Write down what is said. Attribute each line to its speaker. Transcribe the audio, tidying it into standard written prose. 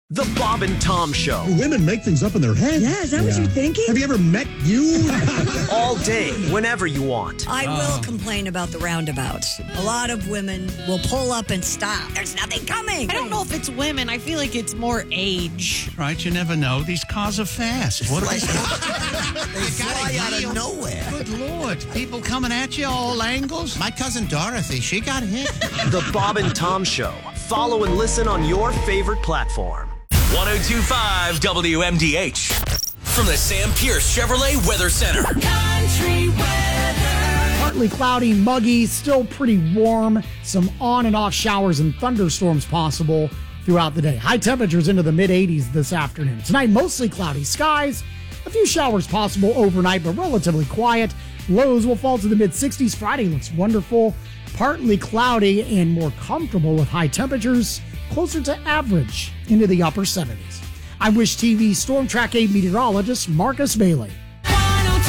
Speaker 1: The Bob and Tom Show.
Speaker 2: Women make things up in their head.
Speaker 3: Yeah, is that what you're thinking?
Speaker 2: Have you ever met you?
Speaker 1: All day, whenever you want.
Speaker 3: I will complain about the roundabouts. A lot of women will pull up and stop. There's nothing coming.
Speaker 4: I don't know if it's women. I feel like it's more age.
Speaker 5: Right, you never know. These cars are fast. What
Speaker 6: They fly out of nowhere.
Speaker 5: Good Lord. People coming at you all angles.
Speaker 6: My cousin Dorothy, she got hit.
Speaker 1: The Bob and Tom Show. Follow and listen on your favorite platform.
Speaker 7: 102.5 WMDH. From the Sam Pierce Chevrolet Weather Center.
Speaker 8: Country weather. Partly cloudy, muggy, still pretty warm. Some on and off showers and thunderstorms possible throughout the day. High temperatures into the mid-80s this afternoon. Tonight, mostly cloudy skies. A few showers possible overnight, but relatively quiet. Lows will fall to the mid-60s. Friday looks wonderful. Partly cloudy and more comfortable with high temperatures closer to average into the upper 70s. I'm Wish TV Storm Track 8 meteorologist Marcus Bailey.